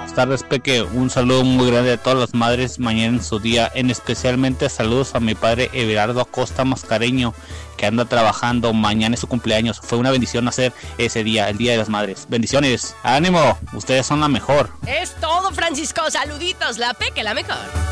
Buenas tardes, Peque. Un saludo muy grande a todas las madres mañana en su día. En especialmente saludos a mi padre Everardo Acosta Mascareño, que anda trabajando. Mañana es su cumpleaños. Fue una bendición nacer ese día, el Día de las Madres. Bendiciones. ¡Ánimo! Ustedes son la mejor. Es todo, Francisco. Saluditos. La Peque, la mejor.